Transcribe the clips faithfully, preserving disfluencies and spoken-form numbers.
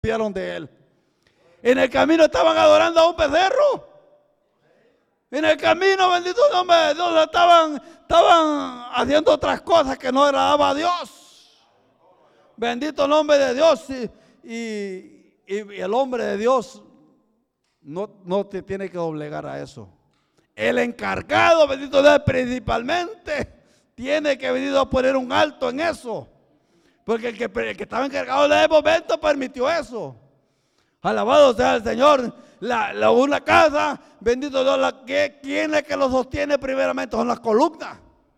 desviaron de él. En el camino estaban adorando a un becerro. En el camino, bendito nombre de Dios, estaban, estaban haciendo otras cosas que no agradaba a Dios. Bendito nombre de Dios. Y, y, y el hombre de Dios no, no te tiene que doblegar a eso. El encargado, bendito Dios, principalmente tiene que venir a poner un alto en eso. Porque el que, el que estaba encargado en ese momento permitió eso. Alabado sea el Señor. La, la, una casa, bendito Dios, la, que, ¿quién es que lo sostiene primeramente? Son las columnas.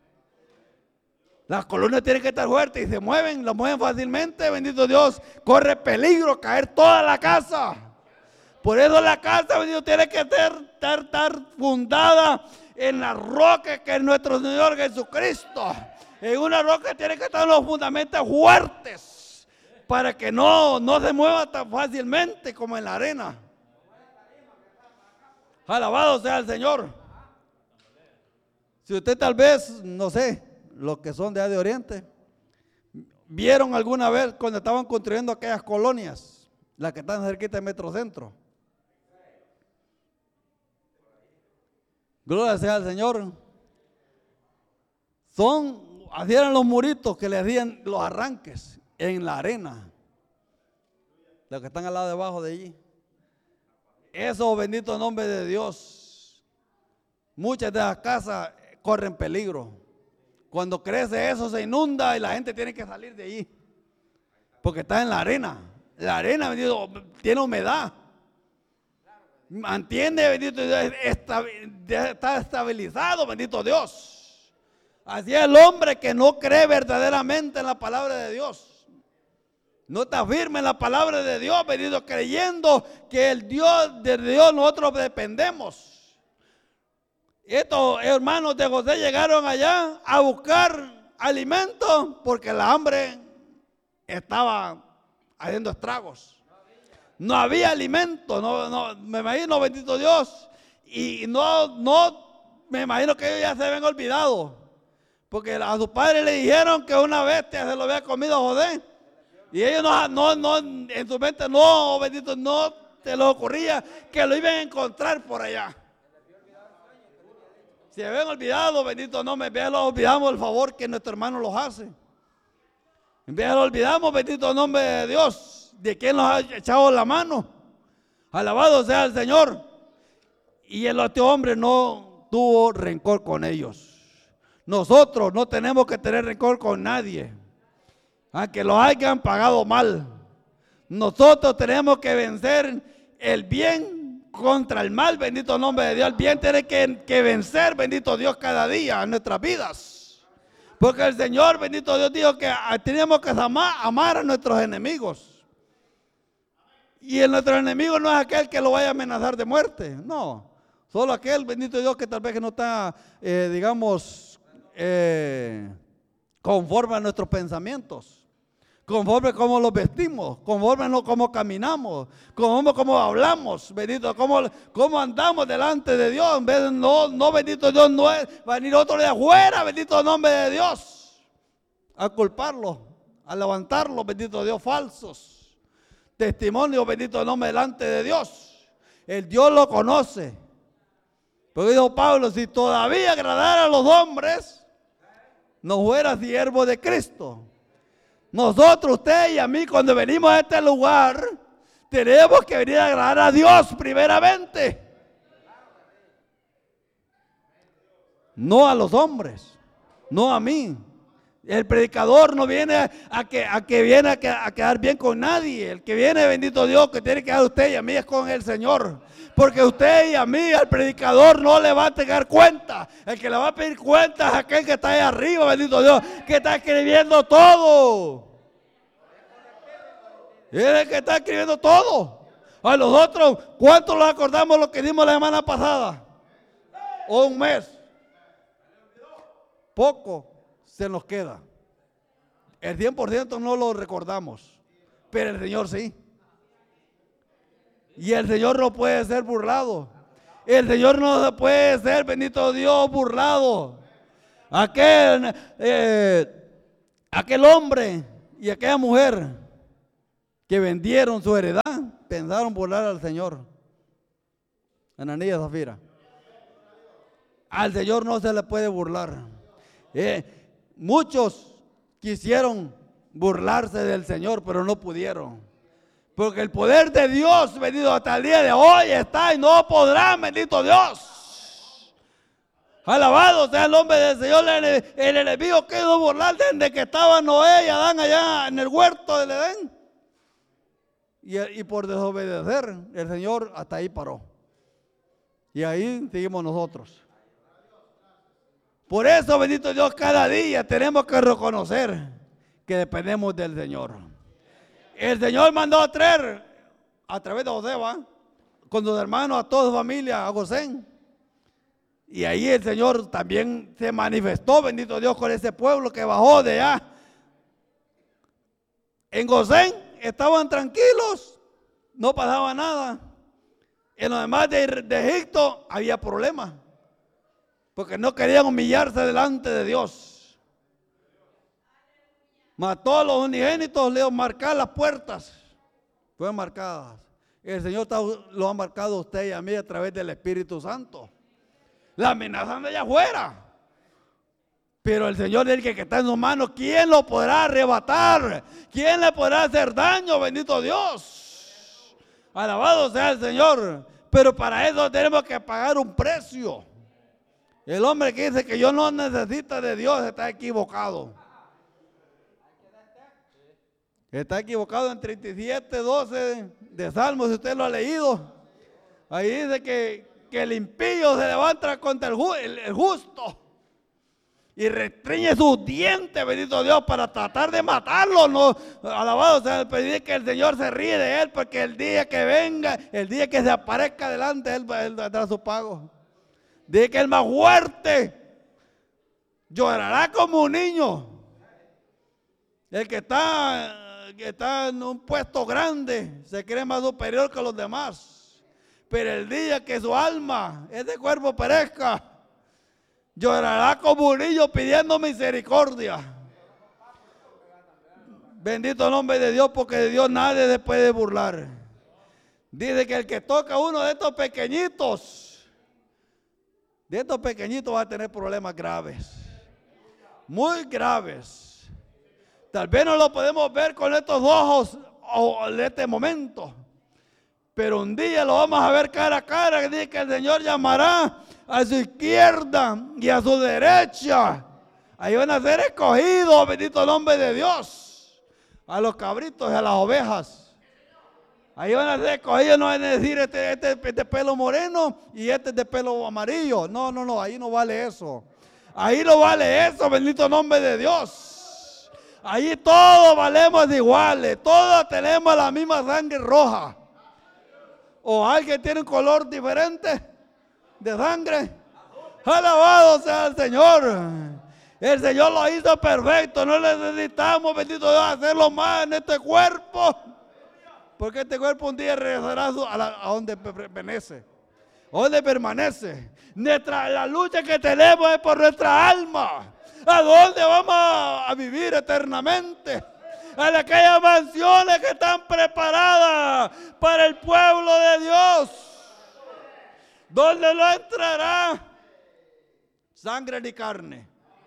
Las columnas tienen que estar fuertes y se mueven, las mueven fácilmente, bendito Dios. Corre peligro caer toda la casa. Por eso la casa, bendito, tiene que estar, estar, estar fundada en la roca que es nuestro Señor Jesucristo. En una roca tiene que estar los fundamentos fuertes para que no, no se mueva tan fácilmente como en la arena. Alabado sea el Señor. Si usted tal vez, no sé, los que son de allá de Oriente, vieron alguna vez cuando estaban construyendo aquellas colonias, las que están cerquita del Metrocentro. Gloria sea al Señor. Son, hacían los muritos que le hacían los arranques en la arena, los que están al lado debajo de allí. Eso, bendito nombre de Dios. Muchas de las casas corren peligro. Cuando crece eso se inunda y la gente tiene que salir de allí. Porque está en la arena. La arena, bendito, tiene humedad. Mantiene, bendito Dios, está estabilizado, bendito Dios. Así es el hombre que no cree verdaderamente en la palabra de Dios. No está firme en la palabra de Dios, bendito, creyendo que el Dios de Dios nosotros dependemos. Estos hermanos de José llegaron allá a buscar alimento porque la hambre estaba haciendo estragos. No había alimento, no, no, me imagino, bendito Dios, y no, no, me imagino que ellos ya se habían olvidado, porque a sus padres le dijeron que una bestia se lo había comido a José. Y ellos no, no, no, en su mente no, bendito, no te les ocurría que lo iban a encontrar por allá. Si habían olvidado, bendito, no me vean, lo olvidamos el favor que nuestro hermano los hace. En vez de lo olvidamos, bendito nombre de Dios, de quien nos ha echado la mano. Alabado sea el Señor. Y el otro hombre no tuvo rencor con ellos. Nosotros no tenemos que tener rencor con nadie, aunque lo hayan pagado mal. Nosotros tenemos que vencer el bien contra el mal, bendito nombre de Dios. El bien tiene que, que vencer, bendito Dios, cada día en nuestras vidas. Porque el Señor, bendito Dios, dijo que tenemos que amar, amar a nuestros enemigos. Y el nuestro enemigo no es aquel que lo vaya a amenazar de muerte, no. Solo aquel, bendito Dios, que tal vez que no está, eh, digamos, eh, conforme a nuestros pensamientos. Conforme como los vestimos, conforme no como caminamos, conforme como hablamos, bendito, como, como andamos delante de Dios. En vez de no, no, bendito Dios, no es venir otro de afuera, bendito nombre de Dios, a culparlo, a levantarlo, bendito Dios, falsos testimonios, bendito nombre delante de Dios. El Dios lo conoce. Porque dijo Pablo, si todavía agradara a los hombres, no fuera siervo de Cristo. Nosotros, usted y a mí, cuando venimos a este lugar, tenemos que venir a agradar a Dios primeramente. No a los hombres, no a mí. El predicador no viene a que, a que viene a, que, a quedar bien con nadie. El que viene, bendito Dios, que tiene que dar a usted y a mí es con el Señor. Porque usted y a mí, al predicador, no le va a tener cuenta. El que le va a pedir cuenta es aquel que está ahí arriba, bendito Dios, que está escribiendo todo. Es el que está escribiendo todo. A nosotros, ¿cuántos nos acordamos lo que dimos la semana pasada? O un mes. Poco se nos queda. El cien por ciento no lo recordamos, pero el Señor sí. Y el Señor no puede ser burlado. El Señor no puede ser, bendito Dios, burlado. Aquel, eh, aquel hombre y aquella mujer que vendieron su heredad, pensaron burlar al Señor. Ananías y Zafira. Al Señor no se le puede burlar. Eh, muchos quisieron burlarse del Señor, pero no pudieron. Porque el poder de Dios, venido hasta el día de hoy, está y no podrán, bendito Dios. Alabado sea el nombre del Señor. El, el enemigo quiso burlar desde que estaba Noé y Adán allá en el huerto del Edén. Y, y por desobedecer, el Señor hasta ahí paró. Y ahí seguimos nosotros. Por eso, bendito Dios, cada día tenemos que reconocer que dependemos del Señor. El Señor mandó a traer a través de José, ¿va?, con sus hermanos, a toda su familia, a Gosén. Y ahí el Señor también se manifestó, bendito Dios, con ese pueblo que bajó de allá. En Gosén estaban tranquilos, no pasaba nada. En los demás de, de Egipto había problemas, porque no querían humillarse delante de Dios. Mató a los unigénitos, le marcar las puertas. Fueron marcadas. El Señor lo ha marcado a usted y a mí a través del Espíritu Santo. La amenazan de allá afuera. Pero el Señor es el que, que está en sus manos. ¿Quién lo podrá arrebatar? ¿Quién le podrá hacer daño? Bendito Dios. Alabado sea el Señor. Pero para eso tenemos que pagar un precio. El hombre que dice que yo no necesito de Dios está equivocado. Está equivocado en treinta y siete, doce de Salmos, si usted lo ha leído. Ahí dice que, que el impío se levanta contra el, ju, el, el justo y restringe sus dientes, bendito Dios, para tratar de matarlo. No, alabado sea el pedir que el Señor se ríe de él, porque el día que venga, el día que se aparezca delante, él, él dará su pago. Dice que el más fuerte llorará como un niño. El que está... que está en un puesto grande, se cree más superior que los demás. Pero el día que su alma, ese cuerpo perezca, llorará como un niño pidiendo misericordia. Bendito el nombre de Dios, porque de Dios nadie se puede burlar. Dice que el que toca uno de estos pequeñitos, de estos pequeñitos va a tener problemas graves, muy graves. Tal vez no lo podemos ver con estos ojos en este momento, pero un día lo vamos a ver cara a cara. Dice que el Señor llamará a su izquierda y a su derecha. Ahí van a ser escogidos, bendito el nombre de Dios, a los cabritos y a las ovejas. Ahí van a ser escogidos, no es decir este, este, este pelo moreno y este de pelo amarillo. No, no, no, ahí no vale eso. Ahí no vale eso, bendito nombre de Dios. Allí todos valemos iguales, todos tenemos la misma sangre roja. O alguien tiene un color diferente de sangre. Alabado sea el Señor. El Señor lo hizo perfecto, no necesitamos, bendito Dios, hacerlo más en este cuerpo. Porque este cuerpo un día regresará a, la, a donde pertenece, a donde permanece. Nuestra, la lucha que tenemos es por nuestra alma. ¿A dónde vamos a vivir eternamente? A aquellas mansiones que están preparadas para el pueblo de Dios, donde no entrará sangre ni carne.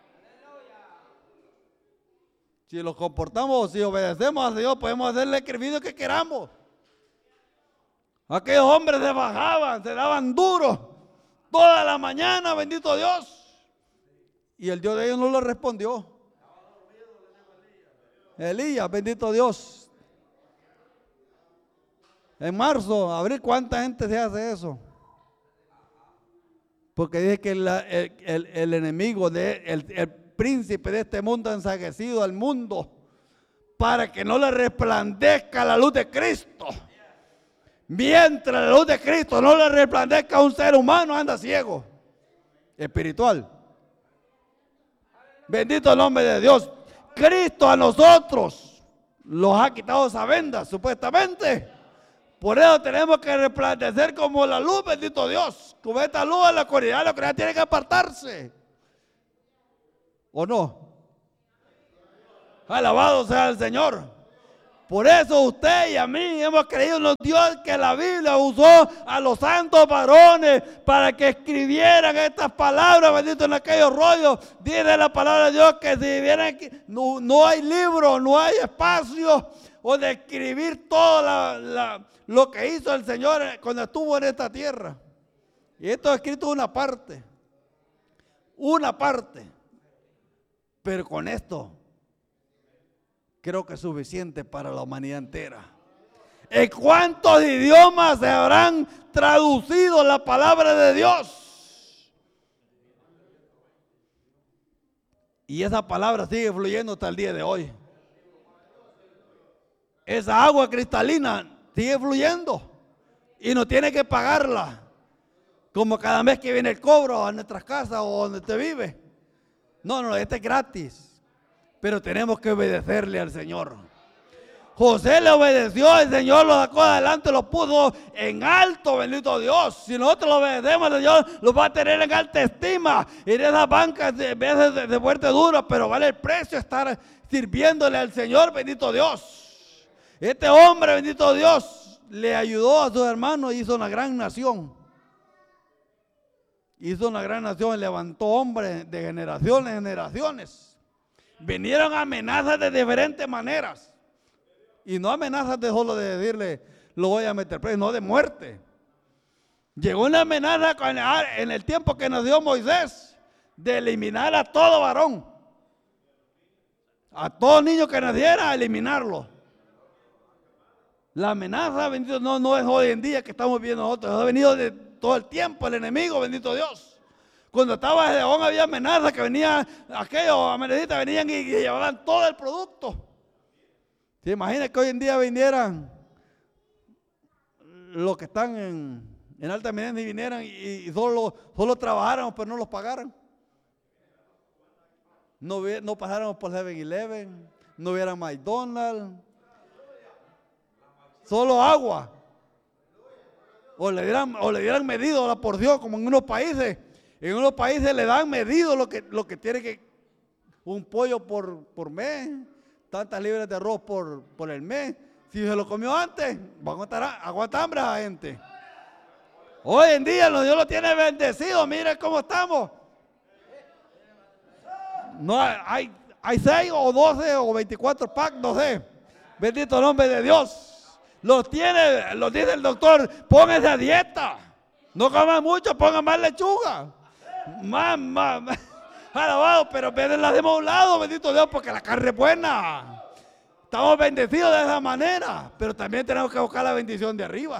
Si los comportamos, si obedecemos a Dios, podemos hacerle el servicio que queramos. Aquellos hombres se bajaban, se daban duros toda la mañana, bendito Dios. Y el Dios de ellos no le respondió. Elías, bendito Dios. En marzo, abril, ¿cuánta gente se hace eso? Porque dice que el, el, el, el enemigo, de, el, el príncipe de este mundo ha ensaguecido al mundo para que no le resplandezca la luz de Cristo. Mientras la luz de Cristo no le resplandezca a un ser humano, anda ciego, espiritual. Bendito el nombre de Dios. Cristo a nosotros los ha quitado esa venda, supuestamente. Por eso tenemos que resplandecer como la luz, bendito Dios. Como esta luz en la oscuridad, la oscuridad tiene que apartarse. ¿O no? Alabado sea el Señor. Por eso usted y a mí hemos creído en un Dios que la Biblia usó a los santos varones para que escribieran estas palabras, bendito, en aquellos rollos. Dice la palabra de Dios que si vieran que no, no hay libro, no hay espacio o de escribir todo la, la, lo que hizo el Señor cuando estuvo en esta tierra. Y esto es escrito una parte, una parte, pero con esto creo que es suficiente para la humanidad entera. ¿En cuántos idiomas se habrán traducido la palabra de Dios? Y esa palabra sigue fluyendo hasta el día de hoy. Esa agua cristalina sigue fluyendo y no tiene que pagarla, como cada mes que viene el cobro a nuestras casas o donde usted vive. No, no, este es gratis. Pero tenemos que obedecerle al Señor. José le obedeció, el Señor lo sacó adelante, lo puso en alto, bendito Dios. Si nosotros lo obedecemos, el Señor lo va a tener en alta estima. Y en esas bancas de veces de, de fuerte duro, pero vale el precio estar sirviéndole al Señor, bendito Dios. Este hombre, bendito Dios, le ayudó a sus hermanos y hizo una gran nación. Hizo una gran nación y levantó hombres de generaciones en generaciones. Vinieron amenazas de diferentes maneras. Y no amenazas de solo de decirle, lo voy a meter preso, no de muerte. Llegó una amenaza en el tiempo que nació Moisés, de eliminar a todo varón. A todo niño que naciera, eliminarlo. La amenaza, bendito, no, no es hoy en día que estamos viendo nosotros. Ha venido de todo el tiempo el enemigo, bendito Dios. Cuando estaba en León había amenazas que venían, aquellos amenazistas venían y, y llevaban todo el producto. ¿Se imagina que hoy en día vinieran los que están en, en alta eminencia y vinieran y, y solo, solo trabajaran pero no los pagaran? No, no pasáramos por seven eleven, no hubiera McDonald's, solo agua. O le dieran, o le dieran medido la porción como en unos países. En unos países le dan medido lo que, lo que tiene que, un pollo por, por mes, tantas libras de arroz por, por el mes. Si se lo comió antes, va a aguantar, aguanta hambre a la gente. Hoy en día Dios lo tiene bendecido, mire cómo estamos. No hay, hay seis o doce o veinticuatro packs, no sé. Bendito nombre de Dios. Los tiene, los dice el doctor, póngase a dieta. No coman mucho, pongan más lechuga. Más, más, más, alabado, pero la hacemos a un lado, bendito Dios, porque la carne es buena. Estamos bendecidos de esa manera, pero también tenemos que buscar la bendición de arriba.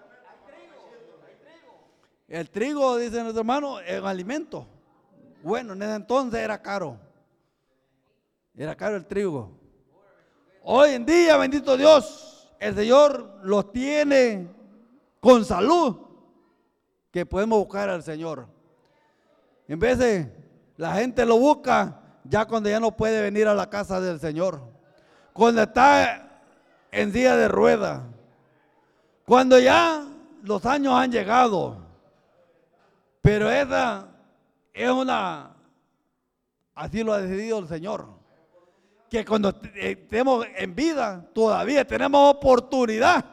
El trigo, dice nuestro hermano, es un alimento. Bueno, en ese entonces era caro. Era caro el trigo. Hoy en día, bendito Dios, el Señor los tiene con salud, que podemos buscar al Señor. En vez de la gente lo busca ya cuando ya no puede venir a la casa del Señor, cuando está en silla de rueda, cuando ya los años han llegado. Pero esa es una, así lo ha decidido el Señor, que cuando estemos en vida todavía tenemos oportunidad.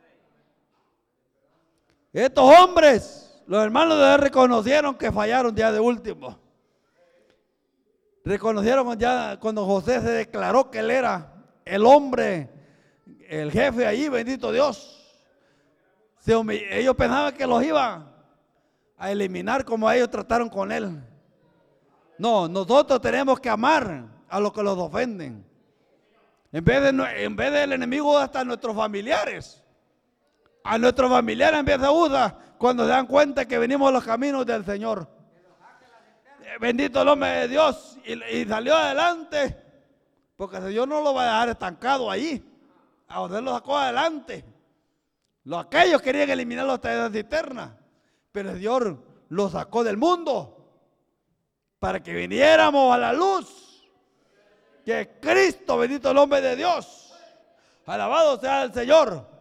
Estos hombres, los hermanos de él, reconocieron que fallaron ya de último. Reconocieron ya cuando José se declaró que él era el hombre, el jefe allí, bendito Dios. Se ellos pensaban que los iban a eliminar como ellos trataron con él. No, nosotros tenemos que amar a los que los ofenden. En vez de, en vez del enemigo, hasta nuestros familiares. A nuestros familiares empieza a usar cuando se dan cuenta que venimos a los caminos del Señor. Bendito el nombre de Dios. Y, y salió adelante, porque el Señor no lo va a dejar estancado allí. A donde lo sacó adelante. Los aquellos querían eliminarlo hasta esa cisterna, pero el Señor lo sacó del mundo para que viniéramos a la luz. Que Cristo, bendito el nombre de Dios. Alabado sea el Señor.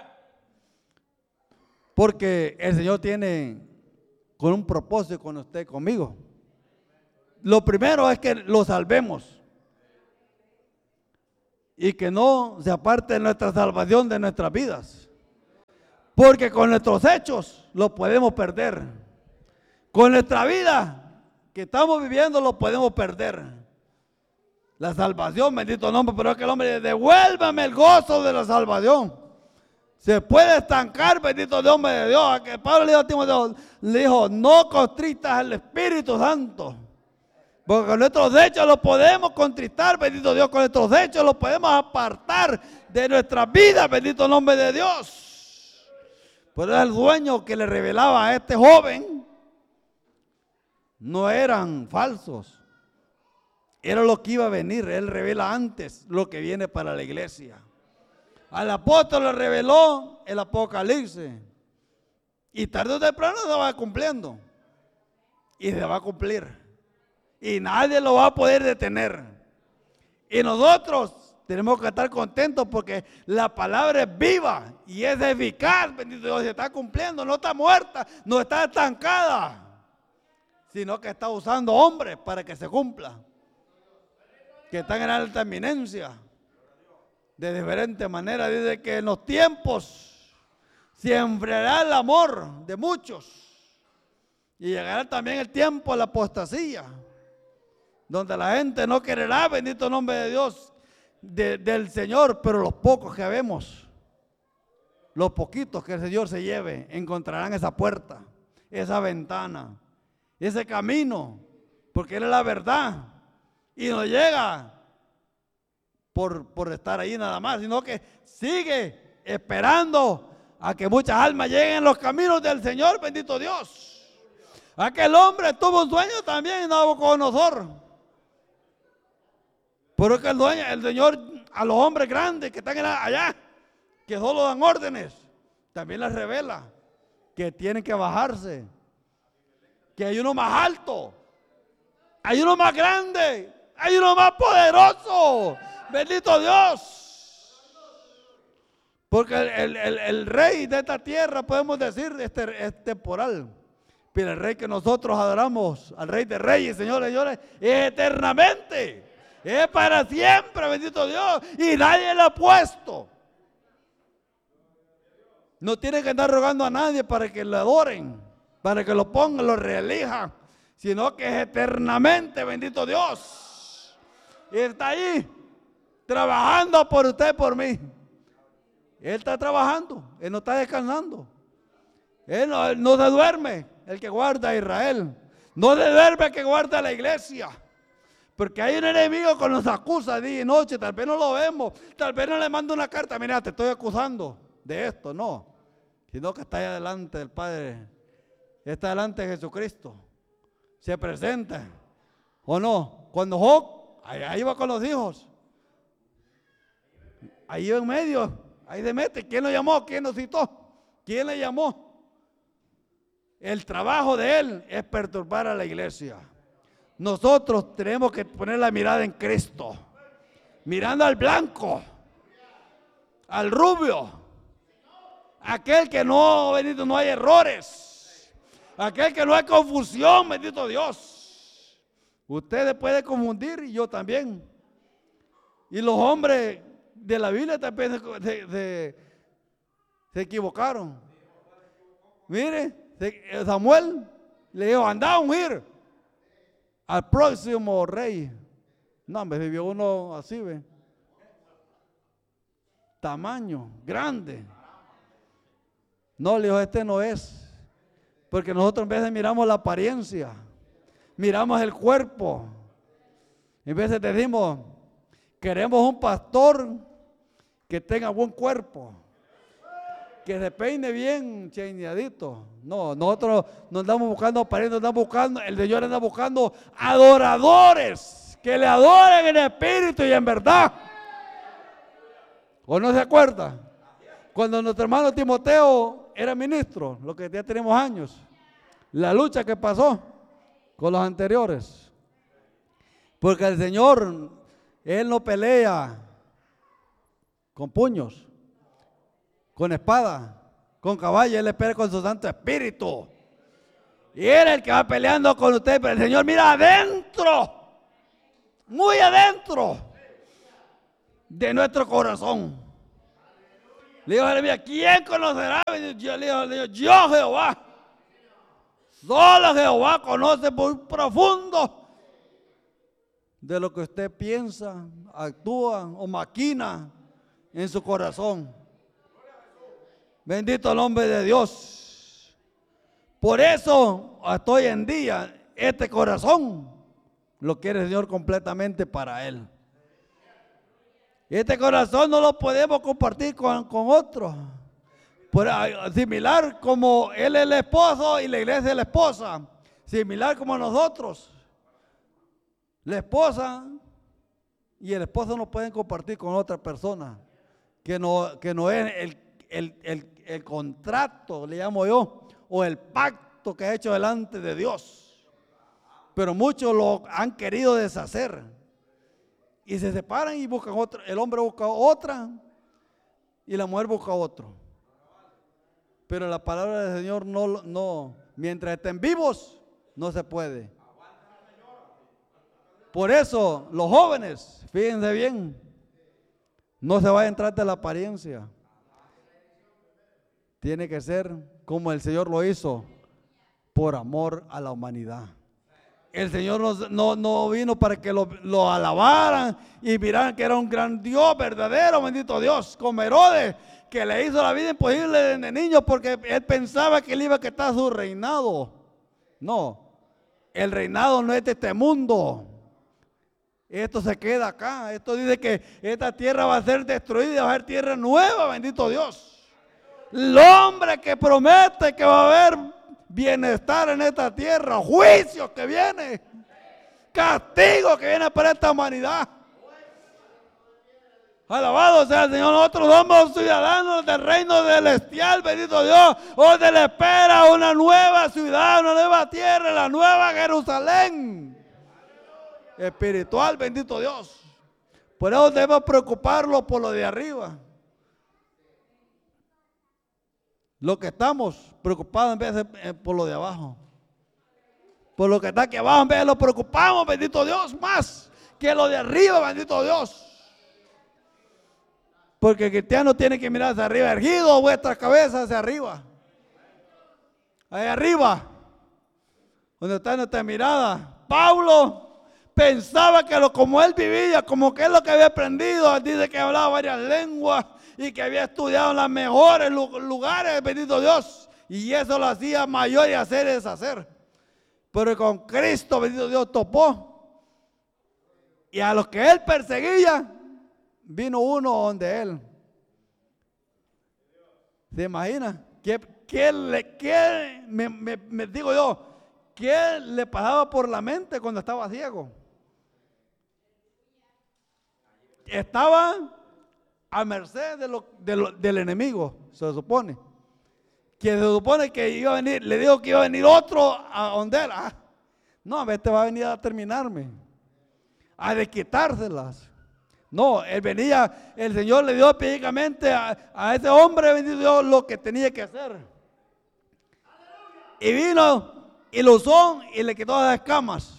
Porque el Señor tiene con un propósito con usted, conmigo. Lo primero es que lo salvemos. y que no se aparte nuestra salvación de nuestras vidas. Porque con nuestros hechos lo podemos perder. Con nuestra vida que estamos viviendo lo podemos perder. La salvación, bendito nombre, pero es que el hombre dice, devuélvame el gozo de la salvación. Se puede estancar, bendito nombre de Dios. A que Pablo le dijo a Timoteo, le dijo, no contristas al Espíritu Santo. Porque con nuestros hechos los podemos contristar, bendito Dios. Con nuestros hechos los podemos apartar de nuestras vidas, bendito nombre de Dios. Pero era el sueño que le revelaba a este joven. No eran falsos. Era lo que iba a venir. Él revela antes lo que viene para la iglesia. Al apóstol le reveló el Apocalipsis. Y tarde o temprano se va cumpliendo. Y se va a cumplir. Y nadie lo va a poder detener. Y nosotros tenemos que estar contentos porque la palabra es viva y es eficaz, bendito Dios, se está cumpliendo, no está muerta, no está estancada, sino que está usando hombres para que se cumpla, que están en alta eminencia. De diferente manera, dice que en los tiempos se enfriará el amor de muchos y llegará también el tiempo de la apostasía, donde la gente no quererá, bendito nombre de Dios, de, del Señor, pero los pocos que vemos, los poquitos que el Señor se lleve, encontrarán esa puerta, esa ventana, ese camino, porque Él es la verdad y no llega por, por estar ahí nada más, sino que sigue esperando a que muchas almas lleguen a los caminos del Señor, bendito Dios. Aquel hombre tuvo un sueño también, Nabucodonosor. Pero es que el, dueño, el Señor a los hombres grandes que están allá, que solo dan órdenes, también les revela que tienen que bajarse, que hay uno más alto, hay uno más grande, hay uno más poderoso, bendito Dios. Porque el, el, el rey de esta tierra, podemos decir, este, es temporal. Pero el rey que nosotros adoramos, al rey de reyes, señores, señores, es eternamente. Es para siempre, bendito Dios. Y nadie lo ha puesto. No tiene que andar rogando a nadie para que lo adoren, para que lo pongan, lo reelijan, sino que es eternamente, bendito Dios. Y está ahí, trabajando por usted y por mí. Él está trabajando, Él no está descansando. Él no, él no se duerme, el que guarda a Israel. No se duerme el que guarda a la iglesia. Porque hay un enemigo que nos acusa día y noche, tal vez no lo vemos, tal vez no le manda una carta, mira, te estoy acusando de esto, no. Sino que está ahí delante del Padre, está delante de Jesucristo. Se presenta, ¿o no? Cuando Job, ahí, ahí va con los hijos. Ahí en medio, ahí se mete. ¿Quién lo llamó? ¿Quién lo citó? ¿Quién le llamó? El trabajo de él es perturbar a la iglesia. Nosotros tenemos que poner la mirada en Cristo, mirando al blanco, al rubio, aquel que no, bendito, no hay errores, aquel que no hay confusión, bendito Dios. Ustedes pueden confundir y yo también. Y los hombres de la Biblia también se, se, se equivocaron. Mire, Samuel le dijo, anda a ungir al próximo rey. No, me vivió uno así, ve. Tamaño, grande. No, le dijo, este no es. Porque nosotros en vez de miramos la apariencia, miramos el cuerpo. En vez de decimos, queremos un pastor que tenga buen cuerpo, que se peine bien, cheineadito. No, nosotros no andamos buscando apariencia, andamos buscando, el Señor anda buscando adoradores que le adoren en espíritu y en verdad. ¿O no se acuerda? Cuando nuestro hermano Timoteo era ministro, lo que ya tenemos años, la lucha que pasó con los anteriores. Porque el Señor, Él no pelea con puños, con espada, con caballo, Él espera con su Santo Espíritu. Y Él es el que va peleando con usted, pero el Señor mira adentro, muy adentro. de nuestro corazón. Le dijo Jeremías, ¿quién conocerá? Yo le digo, le digo, yo Jehová. Solo Jehová conoce muy profundo de lo que usted piensa, actúa o maquina en su corazón. Bendito el nombre de Dios. Por eso, hasta hoy en día, este corazón lo quiere el Señor completamente para Él. Este corazón no lo podemos compartir con, con otros. Por, similar como Él es el esposo y la iglesia es la esposa. Similar como nosotros. La esposa y el esposo no pueden compartir con otra persona. Que no, que no es el, el, el, el contrato, le llamo yo, o el pacto que ha hecho delante de Dios. Pero muchos lo han querido deshacer. Y se separan y buscan otra. El hombre busca otra y la mujer busca otro. Pero la palabra del Señor no, no, mientras estén vivos, no se puede. Por eso, los jóvenes, fíjense bien, no se va a entrar de la apariencia. Tiene que ser como el Señor lo hizo, por amor a la humanidad. El Señor no, no, no vino para que lo, lo alabaran y miraran que era un gran Dios verdadero, bendito Dios, como Herodes, que le hizo la vida imposible de niño porque él pensaba que él iba a quitar su reinado. No, el reinado no es de este mundo. Esto se queda acá. Esto dice que esta tierra va a ser destruida, va a ser tierra nueva, bendito Dios. El hombre que promete que va a haber bienestar en esta tierra, juicio que viene, castigo que viene para esta humanidad. Alabado sea el Señor. Nosotros somos ciudadanos del reino celestial, bendito Dios. Hoy se le espera una nueva ciudad, una nueva tierra, la nueva Jerusalén espiritual, bendito Dios. Por eso debemos preocuparnos por lo de arriba. Lo que estamos preocupados en vez de por lo de abajo. Por lo que está aquí abajo, en vez de lo preocupamos, bendito Dios, más que lo de arriba, bendito Dios. Porque el cristiano tiene que mirar hacia arriba, erguido vuestras cabezas hacia arriba. Ahí arriba, donde está nuestra mirada. Pablo pensaba que lo, como él vivía, como que es lo que había aprendido, dice que hablaba varias lenguas y que había estudiado en los mejores lugares, bendito Dios, y eso lo hacía mayor y hacer y deshacer. Pero con Cristo, bendito Dios, topó, y a los que él perseguía, vino uno donde él. ¿Se imagina? ¿Qué, qué, le, qué me, me, me digo yo, qué le pasaba por la mente cuando estaba ciego? Estaba a merced de lo, de lo, del enemigo, se supone. Que se supone que iba a venir, le dijo que iba a venir otro a donde él. Ah, no, este va a venir a terminarme, a desquitárselas. No, él venía, el Señor le dio específicamente a, a ese hombre, bendito Dios, lo que tenía que hacer. Y vino y lo usó y le quitó las escamas.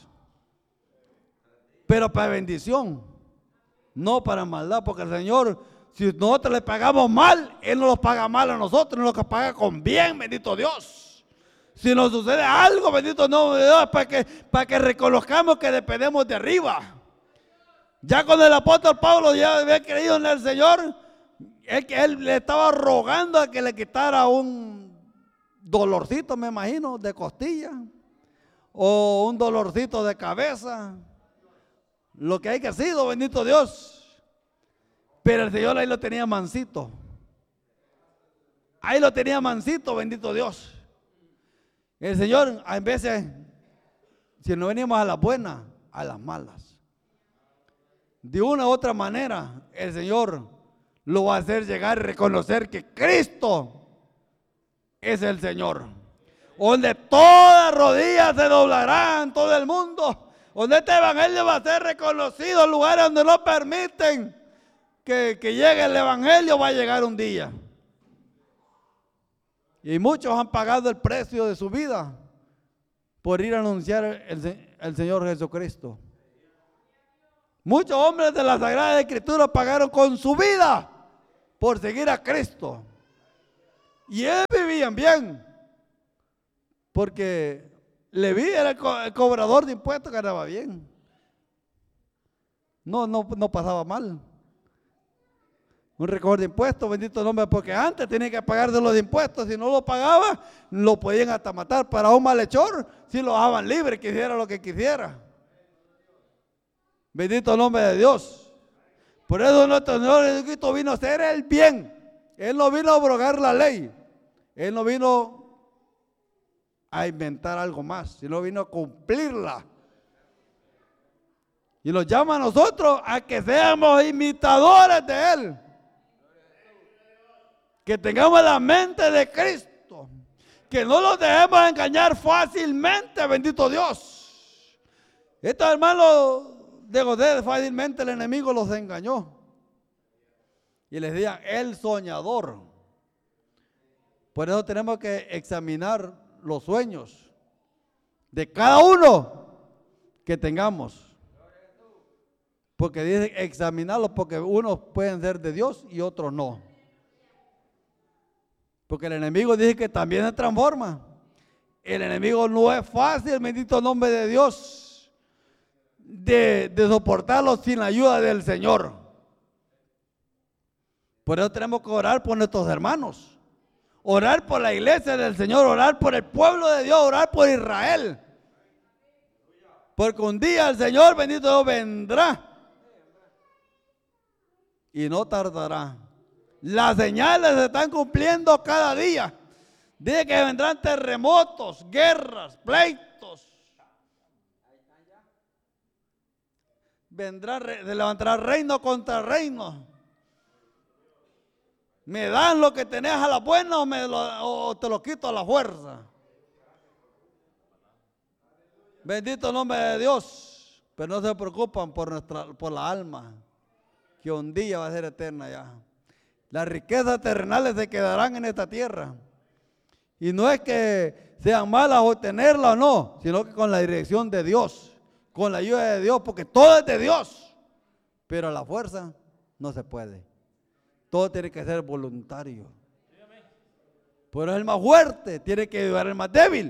Pero para bendición, no para maldad, porque el Señor, si nosotros le pagamos mal, Él no los paga mal a nosotros, no los paga con bien, bendito Dios. Si nos sucede algo, bendito nombre de Dios, para que, para que reconozcamos que dependemos de arriba. Ya cuando el apóstol Pablo ya había creído en el Señor, él, él le estaba rogando a que le quitara un dolorcito, me imagino, de costilla, o un dolorcito de cabeza, lo que hay que sido, bendito Dios. Pero el Señor ahí lo tenía mansito. Ahí lo tenía mansito, bendito Dios. El Señor, a veces, si no venimos a las buenas, a las malas. De una u otra manera, el Señor lo va a hacer llegar y reconocer que Cristo es el Señor. Donde todas rodillas se doblarán, todo el mundo. Donde este evangelio va a ser reconocido, en lugares donde no permiten que, que llegue el evangelio, va a llegar un día. Y muchos han pagado el precio de su vida por ir a anunciar el, el Señor Jesucristo. Muchos hombres de la Sagrada Escritura pagaron con su vida por seguir a Cristo. Y ellos vivían bien, porque Leví era el, co el cobrador de impuestos, ganaba bien. No, no, no pasaba mal. Un recobrador de impuestos, bendito nombre, porque antes tenía que pagar de los impuestos. Si no lo pagaba, lo podían hasta matar. Para un malhechor, si lo dejaban libre, quisiera lo que quisiera. Bendito el nombre de Dios. Por eso nuestro Señor Jesucristo vino a hacer el bien. Él no vino a abrogar la ley. Él no vino a inventar algo más, sino vino a cumplirla. Y nos llama a nosotros a que seamos imitadores de Él. Que tengamos la mente de Cristo. Que no los dejemos engañar fácilmente, bendito Dios. Estos hermanos de José, fácilmente el enemigo los engañó. Y les decían, el soñador. Por eso tenemos que examinar los sueños de cada uno que tengamos. Porque dice examinarlos, porque unos pueden ser de Dios y otros no. Porque el enemigo dice que también se transforma. El enemigo no es fácil, bendito nombre de Dios, de, de soportarlo sin la ayuda del Señor. Por eso tenemos que orar por nuestros hermanos. Orar por la iglesia del Señor, orar por el pueblo de Dios, orar por Israel. Porque un día el Señor bendito Dios vendrá. Y no tardará. Las señales se están cumpliendo cada día. Dice que vendrán terremotos, guerras, pleitos. Vendrá, se levantará reino contra reino. ¿Me dan lo que tenés a la buena o, me lo, o te lo quito a la fuerza? Bendito el nombre de Dios. Pero no se preocupan por, nuestra, por la alma, que un día va a ser eterna ya. Las riquezas terrenales se quedarán en esta tierra. Y no es que sean malas obtenerlas o no, sino que con la dirección de Dios, con la ayuda de Dios, porque todo es de Dios. Pero a la fuerza no se puede. Todo tiene que ser voluntario. Pero el más fuerte tiene que ayudar al más débil.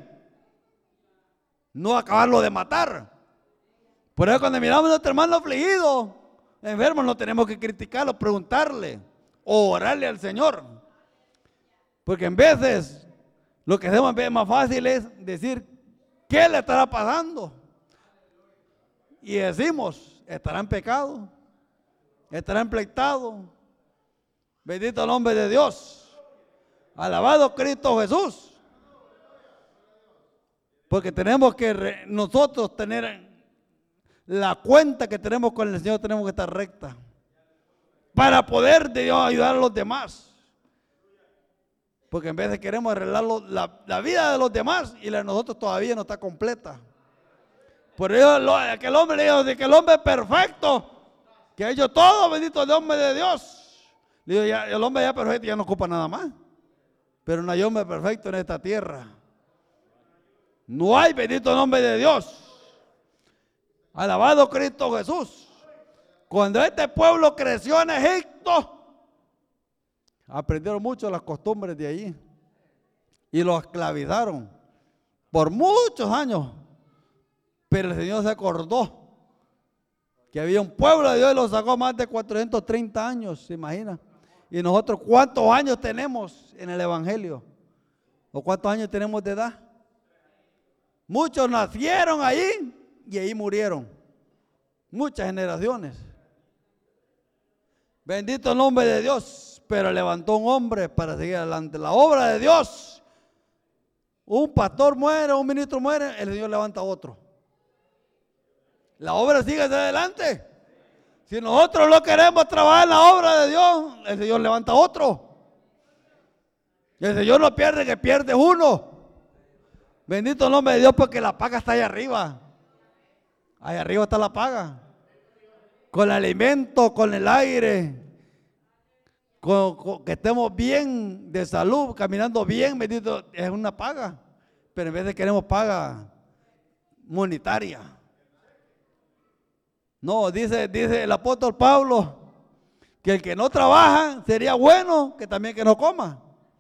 No acabarlo de matar. Por eso cuando miramos a nuestro hermano afligido, enfermo, no tenemos que criticarlo, preguntarle o orarle al Señor. Porque en veces lo que hacemos más fácil es decir, ¿qué le estará pasando? Y decimos, estará en pecado, estará empleitado. Bendito el nombre de Dios. Alabado Cristo Jesús. Porque tenemos que re, nosotros tener la cuenta que tenemos con el Señor, tenemos que estar recta. Para poder de Dios ayudar a los demás. Porque en vez de queremos arreglar lo, la, la vida de los demás y la de nosotros todavía no está completa. Por eso lo, aquel hombre le dijo de que el hombre perfecto, que ha hecho todo, bendito el nombre de Dios. Le digo, ya, el hombre ya perfecto ya no ocupa nada más. Pero no hay hombre perfecto en esta tierra. No hay, bendito el nombre de Dios. Alabado Cristo Jesús. Cuando este pueblo creció en Egipto, aprendieron mucho las costumbres de allí. Y los esclavizaron por muchos años. Pero el Señor se acordó que había un pueblo de Dios y lo sacó más de cuatrocientos treinta años, ¿se imagina? Y nosotros, ¿cuántos años tenemos en el Evangelio? ¿O cuántos años tenemos de edad? Muchos nacieron ahí y ahí murieron. Muchas generaciones. Bendito el nombre de Dios. Pero levantó un hombre para seguir adelante. La obra de Dios. Un pastor muere, un ministro muere, el Señor levanta otro. La obra sigue hacia adelante. Si nosotros no queremos trabajar en la obra de Dios, el Señor levanta otro. Y el Señor no pierde, que pierde uno. Bendito el nombre de Dios, porque la paga está allá arriba. Allá arriba está la paga. Con el alimento, con el aire, con, con, que estemos bien de salud, caminando bien, bendito, es una paga. Pero en vez de queremos paga monetaria. No, dice, dice el apóstol Pablo que el que no trabaja sería bueno que también que no coma.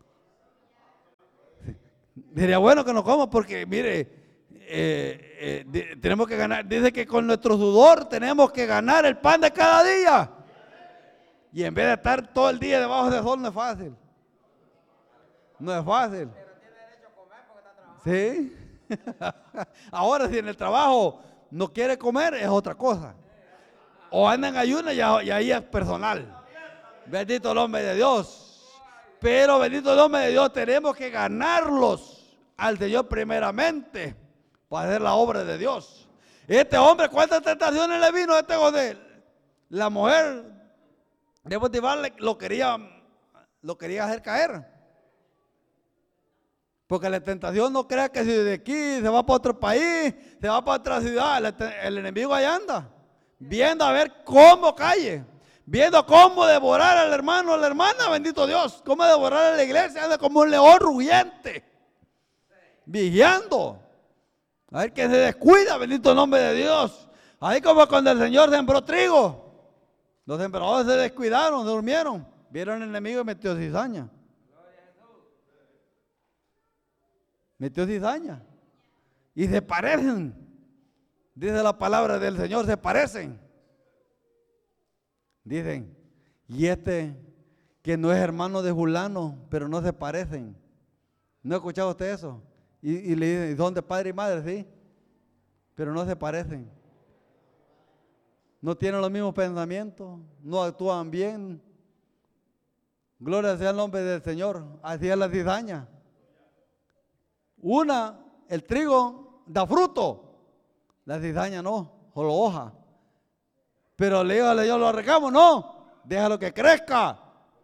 Sería bueno que no coma porque mire, eh, eh, de, tenemos que ganar. Dice que con nuestro sudor tenemos que ganar el pan de cada día. Y en vez de estar todo el día debajo del sol no es fácil. No es fácil. Pero tiene derecho a comer porque está trabajando. Sí. Ahora si en el trabajo no quiere comer es otra cosa. O anda en ayuno y, y ahí es personal. Bendito el nombre de Dios. Pero bendito el nombre de Dios, tenemos que ganarlos al Señor primeramente para hacer la obra de Dios. Este hombre, ¿cuántas tentaciones le vino a este José? La mujer de Potifar lo quería, lo quería hacer caer. Porque la tentación no crea que si de aquí se va para otro país, se va para otra ciudad, el, el enemigo ahí anda, viendo a ver cómo cae, viendo cómo devorar al hermano, a la hermana, bendito Dios, cómo devorar a la iglesia, anda como un león rugiente, vigiando, a ver que se descuida, bendito el nombre de Dios. Ahí como cuando el Señor sembró trigo, los sembradores se descuidaron, durmieron, vieron al enemigo y metió cizaña. Metió cizaña. Y se parecen. Dice la palabra del Señor, se parecen. Dicen, y este que no es hermano de Julano, pero no se parecen. ¿No ha escuchado usted eso? Y, y le dicen, son de padre y madre, sí, pero no se parecen. No tienen los mismos pensamientos, no actúan bien. Gloria sea el nombre del Señor. Así es la cizaña. Una, el trigo da fruto, la cizaña no, solo hoja. Pero le digo, yo lo arregamos, no, déjalo que crezca.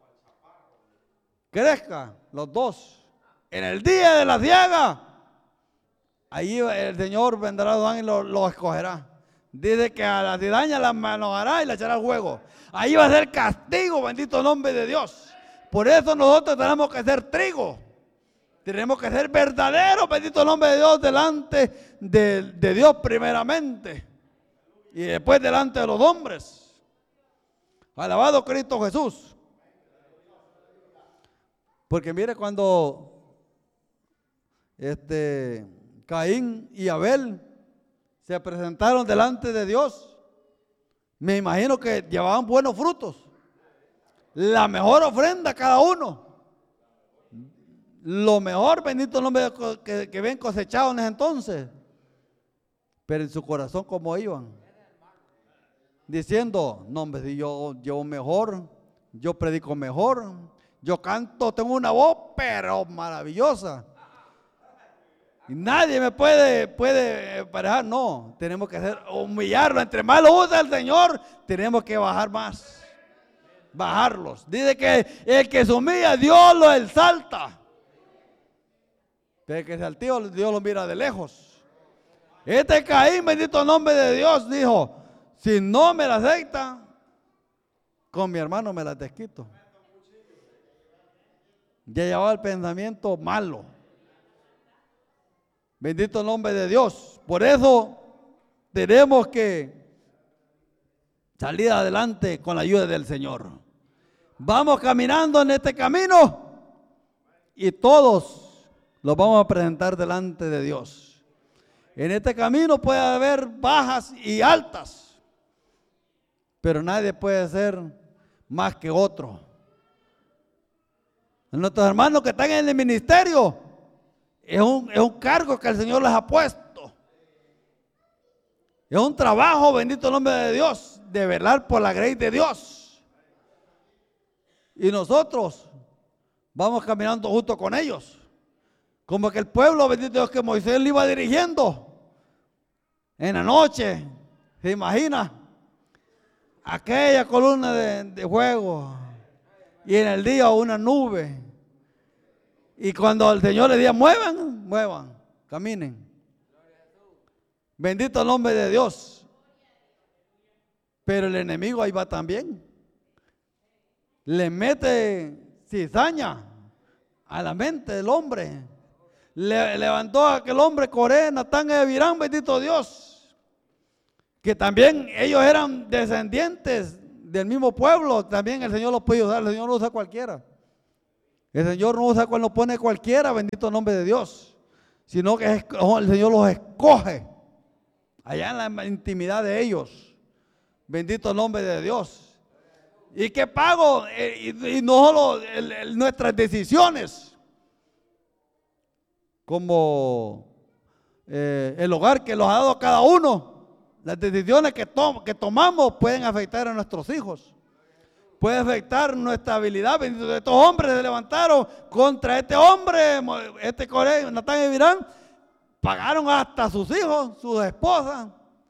Crezca, los dos. En el día de la siega, ahí el Señor vendrá Adán y lo, lo escogerá. Dice que a la cizaña la manojará y la echará al fuego. Ahí va a ser castigo, bendito nombre de Dios. Por eso nosotros tenemos que ser trigo. Tenemos que ser verdaderos, bendito nombre de Dios, delante de, de Dios primeramente. Y después delante de los hombres. Alabado Cristo Jesús. Porque mire cuando este, Caín y Abel se presentaron delante de Dios, me imagino que llevaban buenos frutos. La mejor ofrenda cada uno. Lo mejor, bendito el nombre que, que ven cosechado en ese entonces. Pero en su corazón, ¿cómo iban? Diciendo, no hombre, yo, yo mejor, yo predico mejor, yo canto, tengo una voz, pero maravillosa. Y nadie me puede, puede parejar. No, tenemos que hacer, humillarlo. Entre más lo usa el Señor, tenemos que bajar más. Bajarlos. Dice que el que se humilla, Dios lo exalta. El que se altiva, Dios lo mira de lejos. Este Caín, bendito nombre de Dios, dijo, si no me la acepta, con mi hermano me la desquito. Ya llevaba el pensamiento malo. Bendito el nombre de Dios. Por eso tenemos que salir adelante con la ayuda del Señor. Vamos caminando en este camino y todos los vamos a presentar delante de Dios. En este camino puede haber bajas y altas, pero nadie puede ser más que otro. Nuestros hermanos que están en el ministerio, es un, es un cargo que el Señor les ha puesto. Es un trabajo, bendito el nombre de Dios, de velar por la gracia de Dios. Y nosotros vamos caminando junto con ellos. Como que el pueblo, bendito Dios, que Moisés le iba dirigiendo. En la noche, ¿se imagina? Aquella columna de, de fuego. Y en el día una nube. Y cuando el Señor le decía, muevan, muevan, caminen. Bendito el nombre de Dios. Pero el enemigo ahí va también. Le mete cizaña a la mente del hombre. Le levantó a aquel hombre Coré, Natán y Abirán, bendito Dios. que también ellos eran descendientes del mismo pueblo, también el Señor los puede usar. El Señor no usa a cualquiera. El Señor no usa cuando pone cualquiera, bendito nombre de Dios, sino que es, el Señor los escoge allá en la intimidad de ellos. Bendito nombre de Dios. ¿Y qué pago? Eh, y, y no solo el, el, nuestras decisiones, como eh, el hogar que los ha dado cada uno. Las decisiones que, to que tomamos pueden afectar a nuestros hijos. Puede afectar nuestra habilidad. Bendito, estos hombres se levantaron contra este hombre, este Coré, Natán y Abirán. Pagaron hasta sus hijos, sus esposas.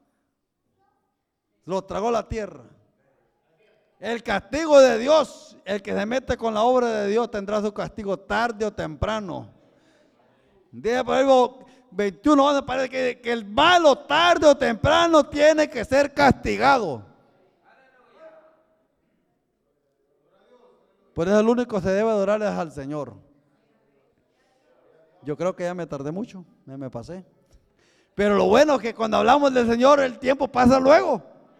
Los tragó la tierra. El castigo de Dios, el que se mete con la obra de Dios tendrá su castigo tarde o temprano. Dice Proverbios veintiuno, donde parece que, que el malo tarde o temprano tiene que ser castigado. Por eso el único que se debe adorar es al Señor. Yo creo que ya me tardé mucho, me, me pasé. Pero lo bueno es que cuando hablamos del Señor, el tiempo pasa luego.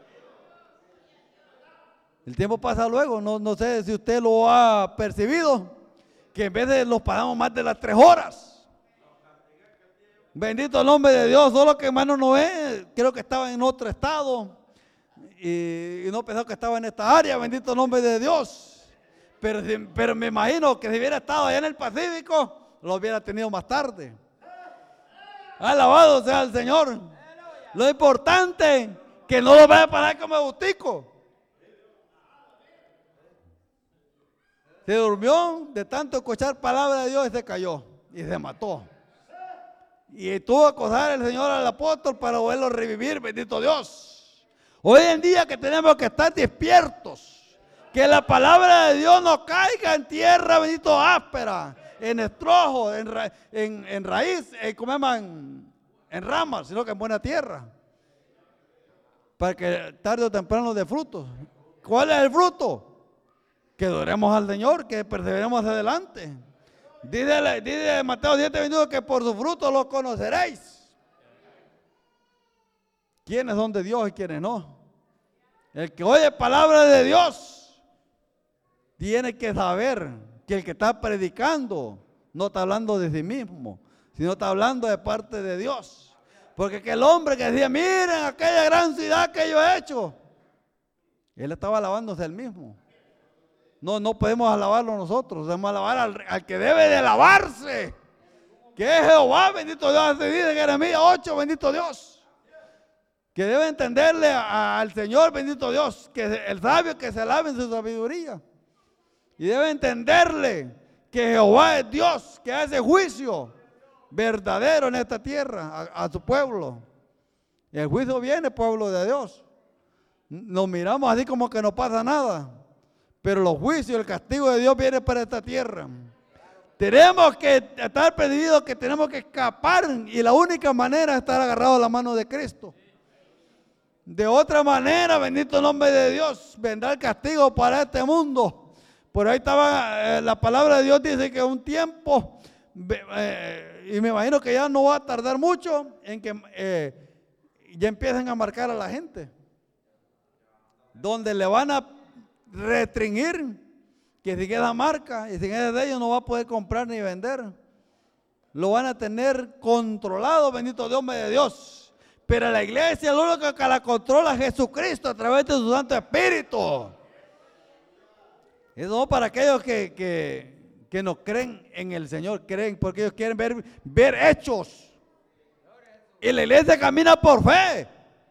El tiempo pasa luego. No, no sé si usted lo ha percibido, que en vez de los pasamos más de las tres horas. Bendito el nombre de Dios. Solo que hermano Noé, creo que estaba en otro estado y, y no pensó que estaba en esta área. Bendito el nombre de Dios. Pero, pero me imagino que si hubiera estado allá en el Pacífico, lo hubiera tenido más tarde. Alabado sea el Señor. Lo importante es que no lo vaya a parar como gustico. Se durmió de tanto escuchar palabra de Dios y se cayó y se mató. Y tuvo que acosar el Señor al apóstol para volverlo a revivir, bendito Dios. Hoy en día que tenemos que estar despiertos, que la palabra de Dios no caiga en tierra, bendito, áspera, en estrojo, en, ra en, en raíz, en, ¿cómo llaman? En ramas, sino que en buena tierra. Para que tarde o temprano dé frutos. ¿Cuál es el fruto? Que adoremos al Señor, que perseveremos hacia adelante. Dice, dice Mateo siete veintiuno que por sus frutos los conoceréis. ¿Quiénes son de Dios y quiénes no? El que oye palabra de Dios tiene que saber que el que está predicando no está hablando de sí mismo, sino está hablando de parte de Dios. Porque aquel hombre que decía, miren aquella gran ciudad que yo he hecho, él estaba alabándose él mismo. No, no podemos alabarlo nosotros, debemos alabar al, al que debe de alabarse, que es Jehová, bendito Dios. Así dice en Jeremías ocho, bendito Dios. Que debe entenderle a, a, al Señor, bendito Dios, que el sabio que se alabe en su sabiduría. Y debe entenderle que Jehová es Dios, que hace juicio verdadero en esta tierra a, a su pueblo. Y el juicio viene, pueblo de Dios. Nos miramos así como que no pasa nada. Pero los juicios, el castigo de Dios viene para esta tierra. Tenemos que estar perdidos, que tenemos que escapar. Y la única manera es estar agarrados a la mano de Cristo. De otra manera, bendito el nombre de Dios, vendrá el castigo para este mundo. Por ahí estaba, eh, la palabra de Dios dice que un tiempo, eh, y me imagino que ya no va a tardar mucho, en que eh, ya empiecen a marcar a la gente. Donde le van a restringir que si queda marca y si queda de ellos no va a poder comprar ni vender. Lo van a tener controlado, bendito Dios de Dios. Pero la iglesia lo único que la controla es Jesucristo a través de su Santo Espíritu. Eso no para aquellos que, que, que no creen en el Señor, creen porque ellos quieren ver, ver hechos. Y la iglesia camina por fe.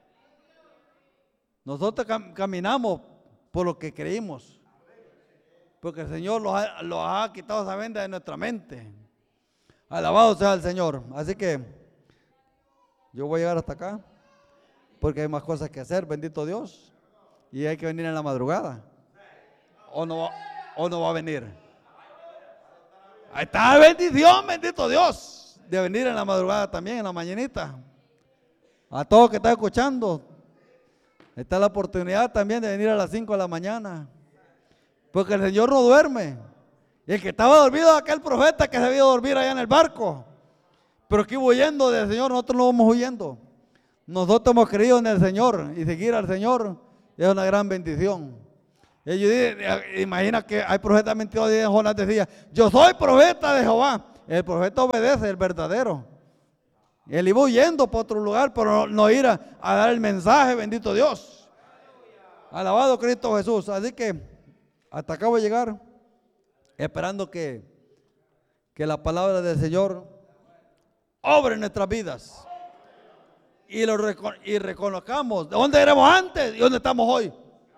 Nosotros cam caminamos por lo que creímos, porque el Señor los ha, los ha quitado esa venda de nuestra mente. Alabado sea el Señor. Así que yo voy a llegar hasta acá, porque hay más cosas que hacer, bendito Dios, y hay que venir en la madrugada, o no, o no va a venir. Ahí está la bendición, bendito Dios, de venir en la madrugada también, en la mañanita. A todos que están escuchando, está la oportunidad también de venir a las cinco de la mañana, porque el Señor no duerme. Y el que estaba dormido, aquel profeta que se había dormir allá en el barco, pero que iba huyendo del Señor, nosotros no vamos huyendo. nosotros hemos creído en el Señor y seguir al Señor es una gran bendición. Ellos dicen, imagina que hay profetas mentirosos, y Jonás decía, yo soy profeta de Jehová. El profeta obedece, el verdadero. Él iba huyendo por otro lugar, pero no, no ir a, a dar el mensaje, bendito Dios. Alabado Cristo Jesús. Así que hasta acá voy a llegar, esperando que, que la palabra del Señor obre en nuestras vidas. Y, lo, y reconozcamos de dónde éramos antes y dónde estamos hoy.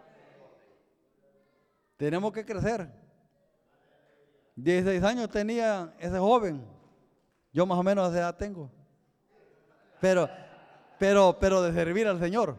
Tenemos que crecer. dieciséis años tenía ese joven. Yo más o menos esa edad tengo. Pero, pero, pero de servir al Señor.